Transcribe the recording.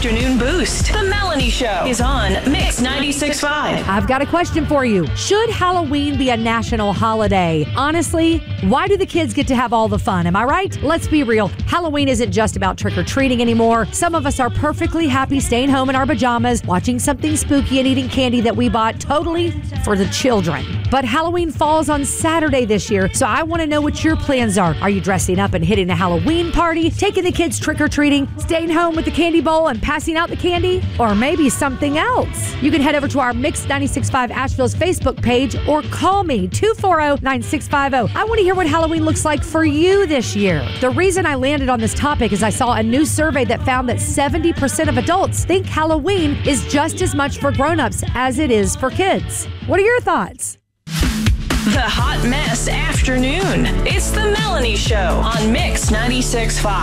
afternoon boost. The Melanie Show is on Mix 96.5. I've got a question for you. Should Halloween be a national holiday? Honestly, why do the kids get to have all the fun? Am I right? Let's be real. Halloween isn't just about trick-or-treating anymore. Some of us are perfectly happy staying home in our pajamas, watching something spooky and eating candy that we bought totally for the children. But Halloween falls on Saturday this year, so I want to know what your plans are. Are you dressing up and hitting a Halloween party, taking the kids trick-or-treating, staying home with the candy bowl and passing out the candy? Or maybe something else? You can head over to our Mix 96.5 Asheville's Facebook page or call me 240-9650. I want to hear what Halloween looks like for you this year. The reason I landed on this topic is I saw a new survey that found that 70% of adults think Halloween is just as much for grown-ups as it is for kids. What are your thoughts? The Hot Mess Afternoon. It's the Melanie Show on Mix 96.5.